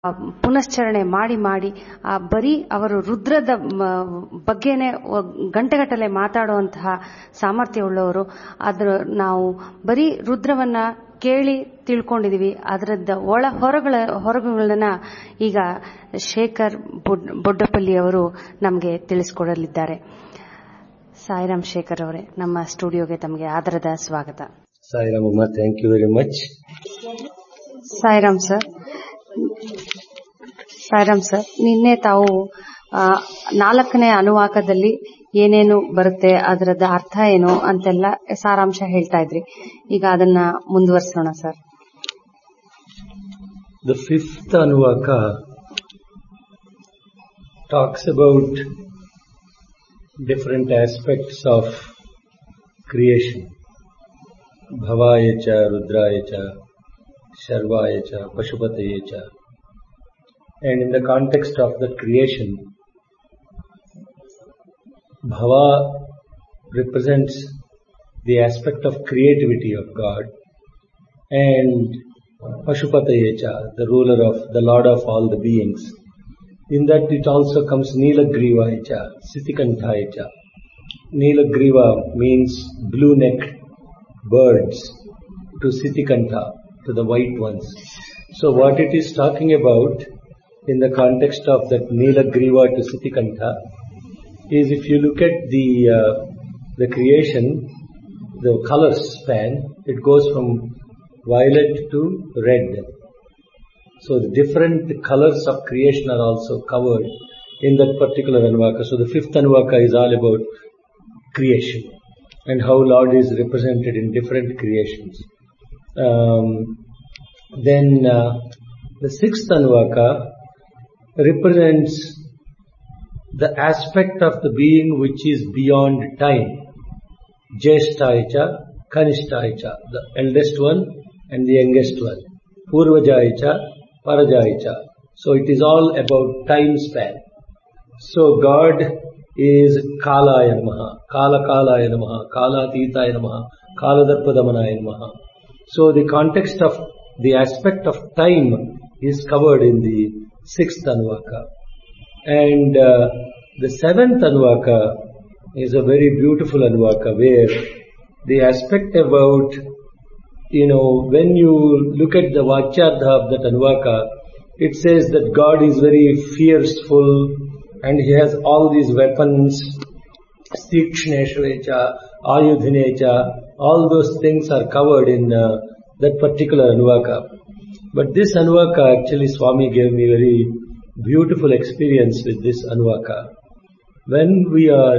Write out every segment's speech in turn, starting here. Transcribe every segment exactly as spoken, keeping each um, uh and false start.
ಪುನಶ್ಚರಣೆ ಮಾಡಿ ಮಾಡಿ ಆ ಬರೀ ಅವರು ರುದ್ರದ ಬಗ್ಗೆನೆ ಗಂಟೆಗಟ್ಟಲೆ ಮಾತಾಡುವಂತಹ ಸಾಮರ್ಥ್ಯವುಳ್ಳವರು. ಅದ್ರ ನಾವು ಬರೀ ರುದ್ರವನ್ನ ಕೇಳಿ ತಿಳ್ಕೊಂಡಿದೀವಿ, ಅದರದ ಒಳ ಹೊರಗಳ ಹೊರಗುಗಳನ್ನ ಈಗ ಶೇಖರ್ ಬೊಡ್ಡಪಲ್ಲಿ ಅವರು ನಮಗೆ ತಿಳಿಸಿಕೊಡಲಿದ್ದಾರೆ. ಸಾಯಿರಾಮ್ ಶೇಖರ್ ಅವರೇ, ನಮ್ಮ ಸ್ಟುಡಿಯೋಗೆ ತಮಗೆ ಆದರದ ಸ್ವಾಗತ. ಸಾಯಿರಾಮ್ ಅಮ್ಮ, thank you very much. Sairam sir, Sairam sir, ನಿನ್ನೆ ತಾವು ನಾಲ್ಕನೇ ಅನುವಾಕದಲ್ಲಿ ಏನೇನು ಬರುತ್ತೆ, ಅದರದ ಅರ್ಥ ಏನು ಅಂತೆಲ್ಲ ಸಾರಾಂಶ ಹೇಳ್ತಾ ಇದ್ರಿ. ಈಗ ಅದನ್ನ ಮುಂದುವರಿಸೋಣ sir. The fifth Anuvaka talks about different aspects of creation. Bhavayacha, Rudrayacha, Sharvayacha, Pashupatayecha. And in the context of the creation, Bhava represents the aspect of creativity of God, and Pashupatayecha, the ruler of, the lord of all the beings. In that it also comes Nilagrivayecha, Sitikantayecha. Nilagriva means blue-necked birds, to Sitikanta, to the white ones. So what it is talking about in the context of that Nilagriva to Sitikanta is, if you look at the uh, the creation, the color span, it goes from violet to red. So the different colors of creation are also covered in that particular Anuvaka. So the fifth Anuvaka is all about creation and how Lord is represented in different creations. Um, then uh, the sixth Anuvaka represents the aspect of the being which is beyond time. Jeshtayecha, Kanishtayecha, the eldest one and the youngest one. Purvajayecha, Parajayecha. So it is all about time span. So God is Kalaya Namaha, Kala Kalaya Namaha, Kala Atitaya Namaha, Kala Darpadamanaya Namaha. So the context of the aspect of time is covered in the sixth Anuvaka. And uh, the seventh Anuvaka is a very beautiful Anuvaka, where the aspect about, you know, when you look at the Vachyardha of that Anuvaka, it says that God is very fearful and He has all these weapons, Stikshneshavecha, Ayudhinecha, all those things are covered in uh, that particular Anuvaka. But this Anuvaka, actually Swami gave me very beautiful experience with this Anuvaka. When we are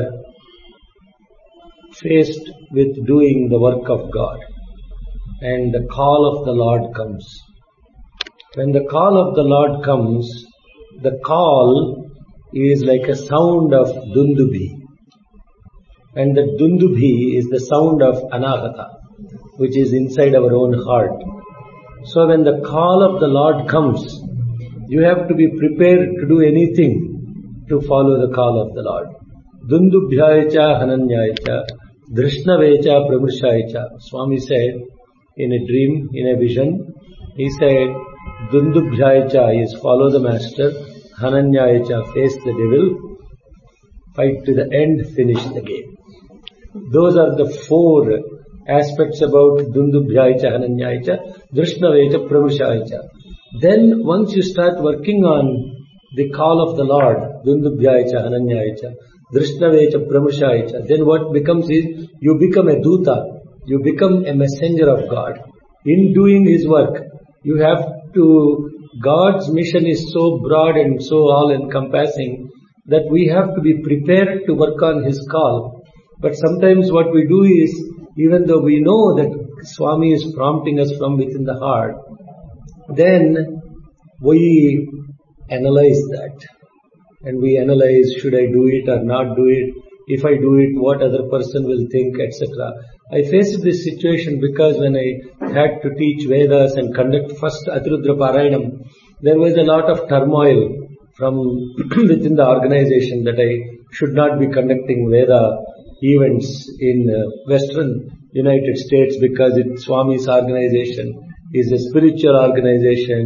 faced with doing the work of God and the call of the Lord comes, when the call of the Lord comes, the call is like a sound of Dundubi, and the Dundubi is the sound of Anahata, which is inside our own heart. So when the call of the Lord comes, you have to be prepared to do anything to follow the call of the Lord. Dundubhyayecha hananyayecha, drishnavecha pramrshayecha. Swami said in a dream, in a vision, he said, Dundubhyayecha is follow the master, hananyayecha face the devil, fight to the end, finish the game. Those are the four aspects about Dundubhyayecha hananyayecha, drishnavecha pramrshayecha. Then once you start working on the call of the Lord, Dundubhyayecha, Ananyayecha, Drishnavecha, Pramushayecha, then what becomes is, you become a Duta, you become a messenger of God. In doing His work, you have to, God's mission is so broad and so all-encompassing that we have to be prepared to work on His call. But sometimes what we do is, even though we know that Swami is prompting us from within the heart, then we analyze that, and we analyze, should I do it or not do it? If I do it, what other person will think, et cetera. I faced this situation because when I had to teach Vedas and conduct first Atirudra Parayanam, there was a lot of turmoil from within the organization that I should not be conducting Veda events in uh, Western United States because it's Swami's organization is a spiritual organization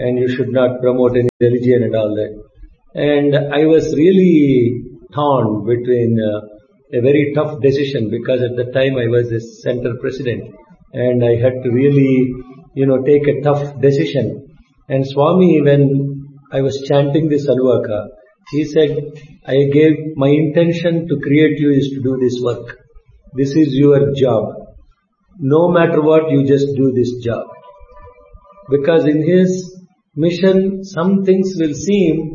and you should not promote any religion and all that. And I was really torn between uh, a very tough decision, because at the time I was a center president and I had to really, you know, take a tough decision. And Swami, when I was chanting this Anuvaka, he said, I gave my intention to create you is to do this work. This is your job. No matter what, you just do this job. Because in his mission, some things will seem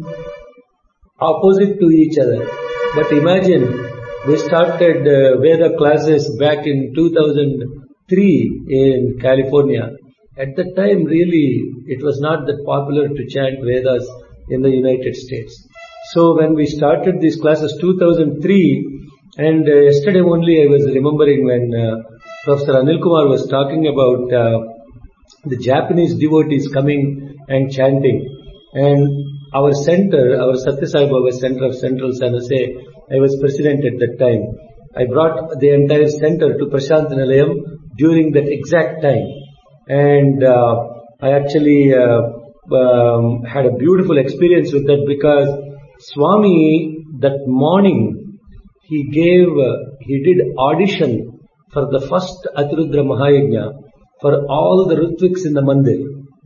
opposite to each other. But imagine, we started uh, Veda classes back in two thousand three in California. At that time, really, it was not that popular to chant Vedas in the United States. So when we started these classes two thousand three, and uh, yesterday only I was remembering when uh, Professor Anil Kumar was talking about uh, the Japanese devotees coming and chanting. And our center, our Satya Sai Baba Center of Central San Jose, I was president at that time. I brought the entire center to Prashant Nilayam during that exact time. And uh, I actually uh, um, had a beautiful experience with that, because Swami, that morning, he gave, uh, he did audition for the first Atirudra Mahayajna for all the Ritviks in the Mandir.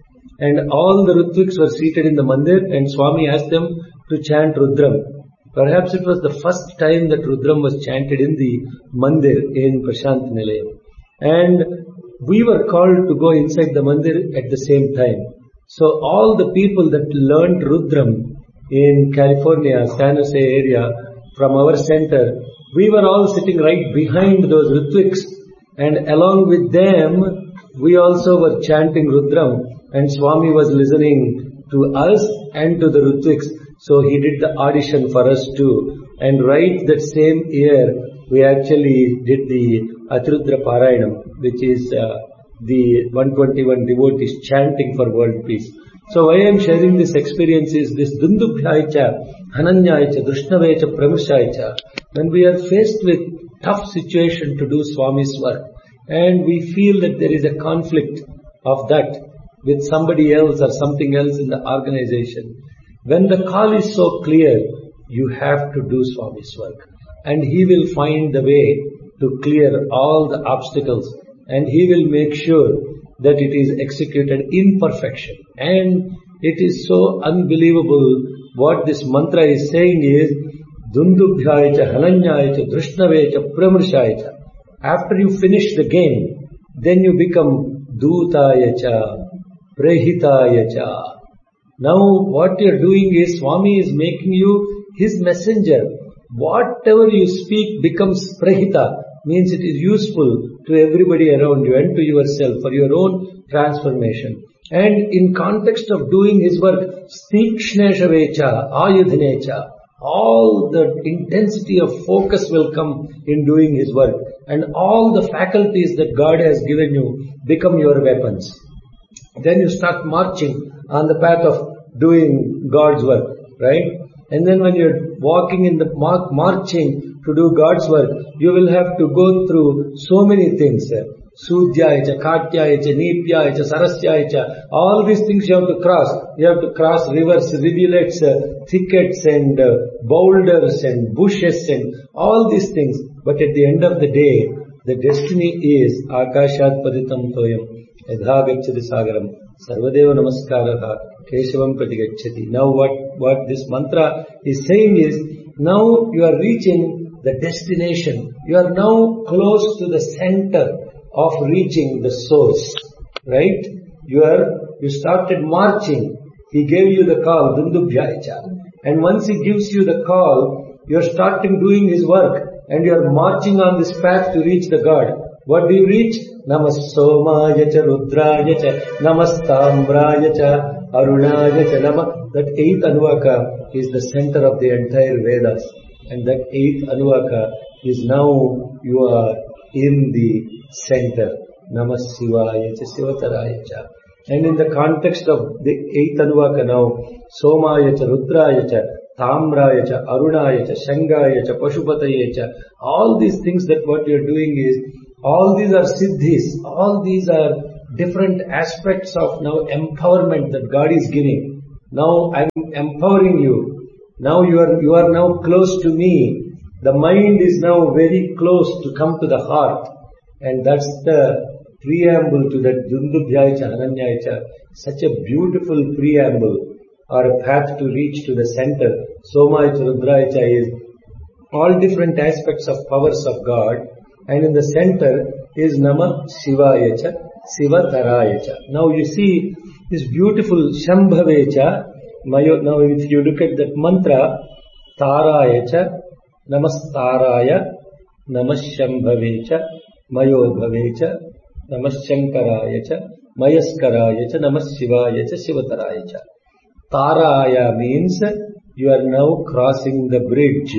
And all the Ritviks were seated in the Mandir, and Swami asked them to chant Rudram. Perhaps it was the first time that Rudram was chanted in the Mandir in Prashant Nilayam. And we were called to go inside the Mandir at the same time. So all the people that learned Rudram in California, San Jose area, from our center, we were all sitting right behind those Ritviks, and along with them, we also were chanting Rudram, and Swami was listening to us and to the Ritviks. So he did the audition for us too. And right that same year, we actually did the Atirudra Parayanam, which is uh, the one twenty-one devotees chanting for world peace. So why I am sharing this experience is this Dundubhyaicha, Hananyaicha, Drushnavaicha, Pramishaicha. When we are faced with tough situation to do Swami's work, and we feel that there is a conflict of that with somebody else or something else in the organization, when the call is so clear, you have to do Swami's work. And he will find the way to clear all the obstacles, and he will make sure that it is executed in perfection. And it is so unbelievable what this mantra is saying is Dundubhyaicha, Hananyaicha, Drushnavaicha, Pramrishaicha. After you finish the game, then you become Dutayacha, Prehitayacha. Now what you are doing is Swami is making you his messenger. Whatever you speak becomes prahita, means it is useful to everybody around you and to yourself for your own transformation. And in context of doing his work, Stikshneshavecha, Ayudhanecha, all the intensity of focus will come in doing his work, and all the faculties that God has given you become your weapons. Then you start marching on the path of doing God's work, right? And then when you're walking in the mark, marching to do God's work, you will have to go through so many things. Sudhyayacha, Katyayacha, Nipyayacha, Sarasyayacha, all these things you have to cross. You have to cross rivers, rivulets, uh, thickets and uh, boulders and bushes and all these things. But at the end of the day, the destiny is Akashat Paditam Toyam, Edhagachati Sagaram, Sarvadeva Namaskaraha, Keshavam Pratigachati. Now what, what this mantra is saying is, now you are reaching the destination. You are now close to the center of reaching the source, right? You are, you started marching. He gave you the call, Dundubhyaicha. And once he gives you the call, you are starting doing his work and you are marching on this path to reach the God. What do you reach? Namas Somayacha, Rudrayacha, Namastambrayacha, Arunayacha, Nama. That eighth Anuvaka is the center of the entire Vedas. And that eighth Anuvaka is now you are in the center. Namas Sivayacha, Sivatarayacha. And in the context of the eighth Anuvaka now, Somayacha, Rudrayacha, Tamrayacha, Arunayacha, Shangayacha, Pashupatayacha, all these things that what you are doing is, all these are siddhis, all these are different aspects of now empowerment that God is giving. Now I'm empowering you. Now you are, you are now close to me. The mind is now very close to come to the heart. And that's the preamble to that Dundubhyayacha, Ananyayacha. Such a beautiful preamble or a path to reach to the center. Somayacha, Rudrayacha is all different aspects of powers of God. And in the center is Nama Shivayacha, Sivatarayacha. Now you see this beautiful Shambhavecha. Now if you look at that mantra, Tarayacha, Namastaraya, Namashambhavecha, Mayobhavecha, Namashyankarayacha, Mayaskarayacha, Namashivaayacha, Shivatarayacha. Taraya means you are now crossing the bridge.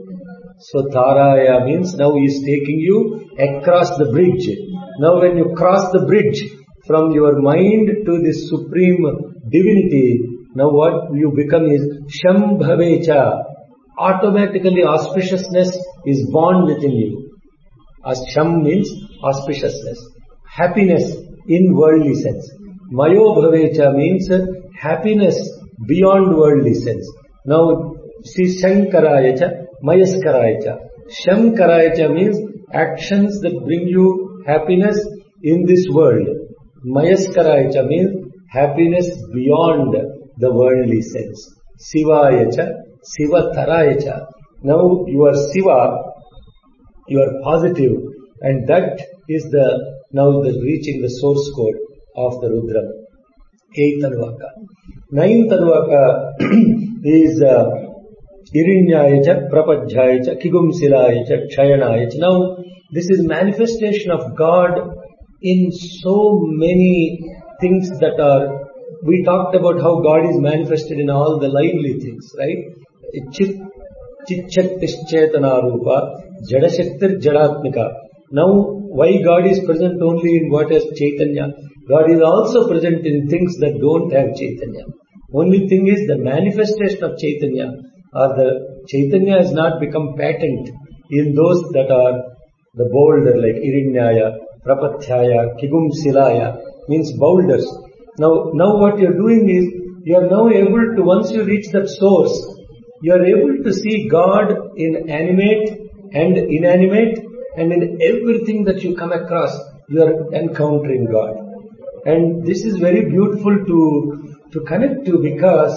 So Taraya means now he is taking you across the bridge. Now when you cross the bridge from your mind to this supreme divinity, now what you become is Shambhavecha. Automatically auspiciousness is born within you. As Sham means auspiciousness, happiness in worldly sense. Mayobhavecha means happiness beyond worldly sense. Now see Shankarayacha, Mayaskarayacha. Shamkarayacha means actions that bring you happiness in this world. Mayaskarayacha means happiness beyond the worldly sense. Sivayacha, Sivatarayacha. Now you are Siva, you are positive, and that is the now the reaching the source code of the Rudra. Eighth Anuvaka. Ninth Anuvaka is uh, Irinyayacha, Prapadhyayacha, Kigumsilayacha, Kshayanayacha. Now this is manifestation of God in so many things that are, we talked about how God is manifested in all the lively things, right? Chit, Chitchaktishchetana Rupa, Jadashaktir Jadatmika. Now, why God is present only in what has Chaitanya? God is also present in things that don't have Chaitanya. Only thing is the manifestation of Chaitanya, or the Chaitanya has not become patent in those that are the boulder like Irinyaya, Prapathyaya, Kigumsilaya, means boulders. Now, now what you are doing is, you are now able to, once you reach that source, you are able to see God in animate and inanimate, and in everything that you come across, you are encountering God. And this is very beautiful to, to connect to, because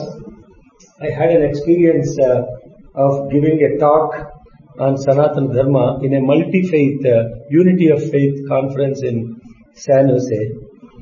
I had an experience uh, of giving a talk on Sanatana Dharma in a multi-faith, uh, unity of faith conference in San Jose.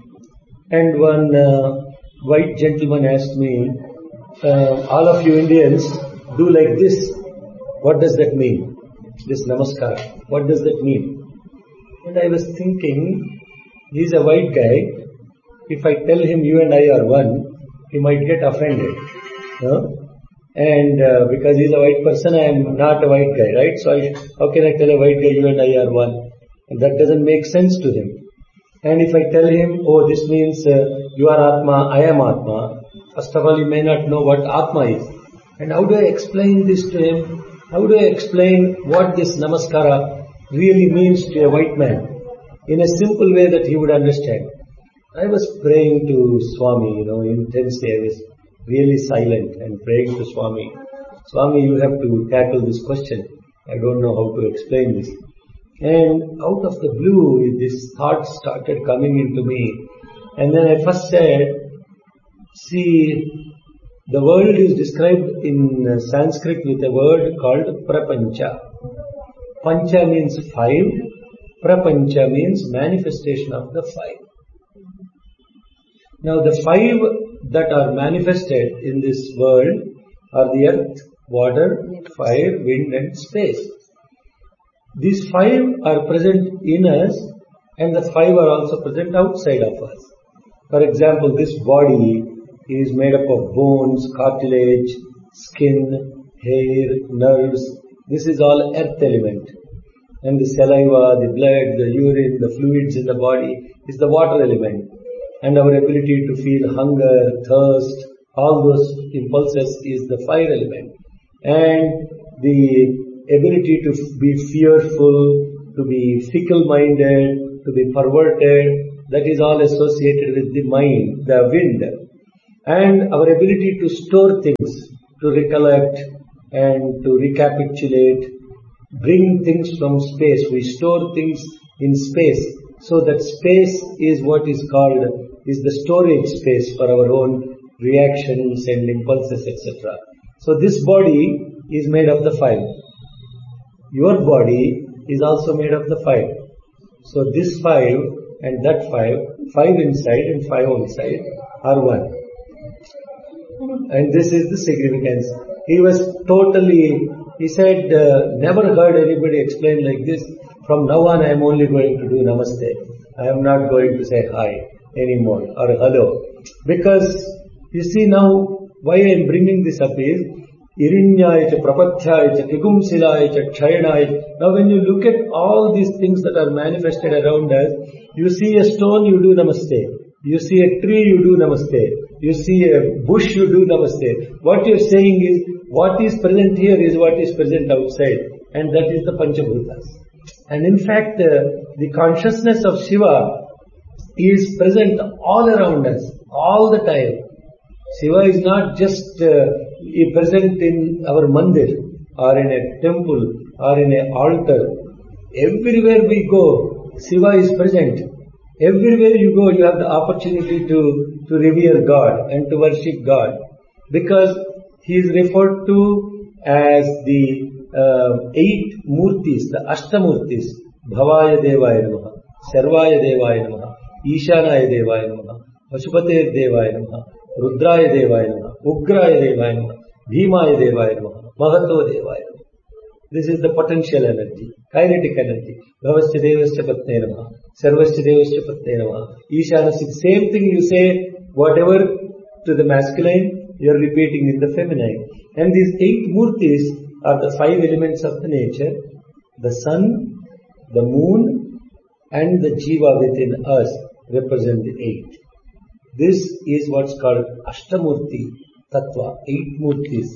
And one uh, white gentleman asked me, uh, all of you Indians do like this. What does that mean? This namaskar. What does that mean? And I was thinking, he's a white guy. If I tell him you and I are one, he might get offended. No? And uh, because he's a white person, I am not a white guy, right? So I, how can I tell a white guy you and I are one? And that doesn't make sense to him. And if I tell him, oh, this means uh, you are Atma, I am Atma, first of all, he may not know what Atma is. And how do I explain this to him? How do I explain what this namaskara really means to a white man in a simple way that he would understand? I was praying to Swami, you know, intensely. I was really silent and praying to Swami. Swami, you have to tackle this question. I don't know how to explain this. And out of the blue, this thought started coming into me. And then I first said, see, the world is described in Sanskrit with a word called prapancha. Pancha means five. Prapancha means manifestation of the five. Now the five that are manifested in this world are the earth, water, fire, wind and space. These five are present in us, and the five are also present outside of us. For example, this body is made up of bones, cartilage, skin, hair, nerves. This is all earth element. And the saliva, the blood, the urine, the fluids in the body is the water element. And our ability to feel hunger, thirst, all those impulses is the fire element. And the ability to be fearful, to be fickle-minded, to be perverted, that is all associated with the mind, the wind. And our ability to store things, to recollect and to recapitulate, bring things from space. We store things in space. So that space is what is called, is the storage space for our own reactions and impulses, et cetera. So this body is made of the five. Your body is also made of the five. So this five and that five, five inside and five outside are one. And this is the significance. He was totally, he said, uh, never heard anybody explain like this. From now on I am only going to do namaste. I am not going to say hi anymore or hello. Because you see now, why I am bringing this up is, Irinyaya cha prapathyaya cha kigumsilaya cha kshayanaaya. Now when you look at all these things that are manifested around us, you see a stone, you do namaste. You see a tree, you do namaste. You see a bush, you do namaste. What you are saying is, what is present here is what is present outside. And that is the Panchabhutas. And in fact, uh, the consciousness of Shiva is present all around us, all the time. Shiva is not just uh, present in our mandir or in a temple or in an altar. Everywhere we go, Shiva is present. Everywhere you go, you have the opportunity to, to revere God and to worship God. Because He is referred to as the uh, eight murtis, the Ashtamurtis. Bhavaya Devaya Namaha, Sarvaya Devaya Namaha, Ishanaya Devaya Namaha, Pashupate Devaya Namaha, Rudraya Devaya Namaha, Ugraya Devaya Namaha, Bhimaya Devaya Namaha, Mahato Devaya Namaha. This is the potential energy, kinetic energy. Bhavasya Devasya Patne Namaha, Sarvasya Devasya Patne Namaha, Ishanasya. Same thing you say, whatever to the masculine, you are repeating in the feminine. And these eight murtis are the five elements of the nature. The sun, the moon, and the jiva within us represent the eight. This is what's called Ashtamurti Tattva, eight murtis.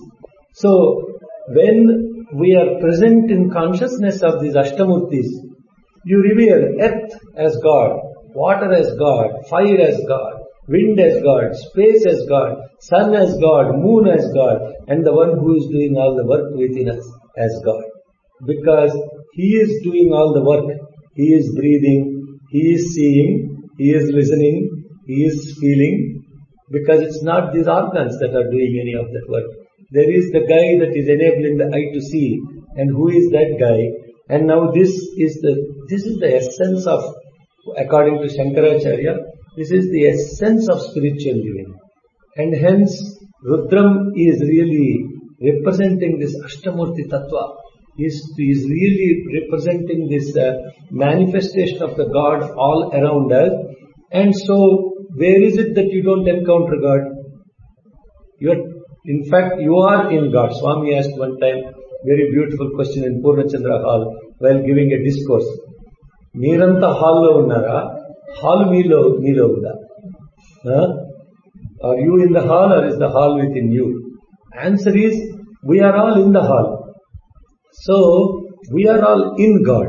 So, when we are present in consciousness of these Ashtamurtis, you revere earth as God, water as God, fire as God, wind as God, space as God, sun as God, moon as God, and the one who is doing all the work within us as God. Because He is doing all the work. He is breathing, He is seeing, He is listening, He is feeling. Because it's not these organs that are doing any of that work. There is the guy that is enabling the eye to see. And who is that guy? And now this is the, this is the essence of, according to Shankaracharya, this is the essence of spiritual living. And hence, Rudram is really representing this Ashtamurti Tattva. Is is really representing this uh, manifestation of the God all around us. And so, where is it that you don't encounter God? You are, in fact, you are in God. Swami asked one time, very beautiful question in Purnachandra Hall while giving a discourse. Meeranta hall lo unnara, hall meelo meelo uda. Are you in the hall or is the hall within you? Answer is, we are all in the hall. So, we are all in God.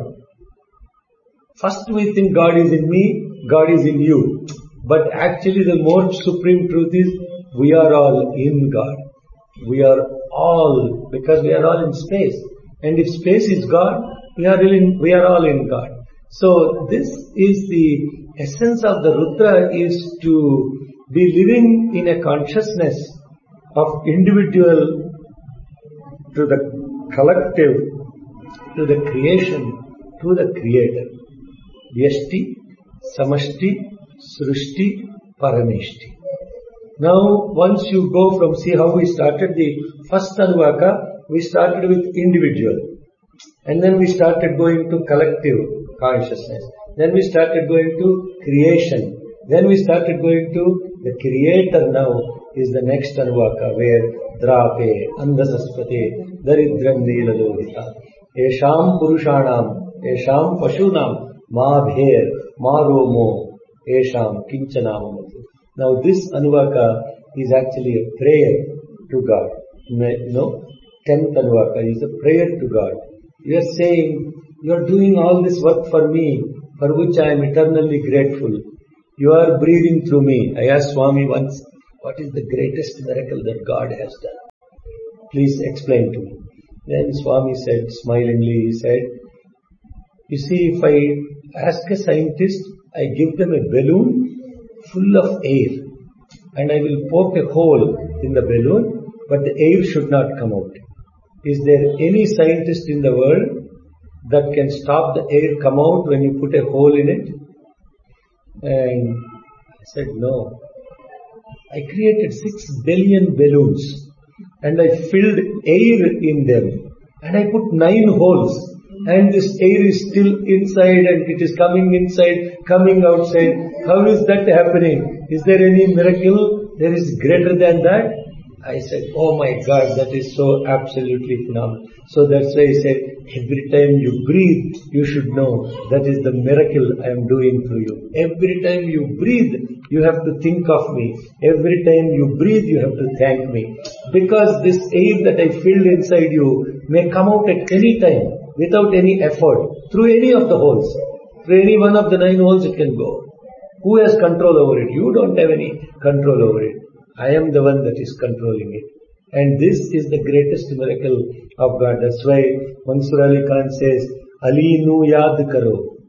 First we think God is in me, God is in you. But actually the most supreme truth is, we are all in God. We are all, because we are all in space. And if space is God, we are, in, we are all in God. So, this is the essence of the Rudra, is to be living in a consciousness of individual to the collective, to the creation, to the creator. Vyashti, Samashti, Srushti, Parameshti. Now, once you go from, see how we started the first Anuvaka, we started with individual. And then we started going to collective consciousness. Then we started going to creation. Then we started going to the creator now is the next Anuvaka, where Drape, Andasaspate, Daridram Neelalohita, Esham Purushanam, Esham Pashunam, Ma Bher, Ma Romo, Esham Kinchanam. Now this Anuvaka is actually a prayer to God. You know, tenth Anuvaka is a prayer to God. You are saying, you are doing all this work for me, for which I am eternally grateful. You are breathing through me. I asked Swami once, what is the greatest miracle that God has done? Please explain to me. Then Swami said, smilingly, he said, you see, if I ask a scientist, I give them a balloon full of air and I will poke a hole in the balloon, but the air should not come out. Is there any scientist in the world that can stop the air come out when you put a hole in it? And I said, no. I created six billion balloons and I filled air in them and I put nine holes and this air is still inside and it is coming inside, coming outside. How is that happening? Is there any miracle? There is greater than that? I said, oh my God, that is so absolutely phenomenal. So that's why I said, every time you breathe, you should know that is the miracle I am doing through you. Every time you breathe, you have to think of me. Every time you breathe, you have to thank me. Because this air that I filled inside you may come out at any time without any effort, through any of the holes. Through any one of the nine holes it can go. Who has control over it? You don't have any control over it. I am the one that is controlling it. And this is the greatest miracle of God. That's why Mansur Ali Khan says, Ali nu yaad karo.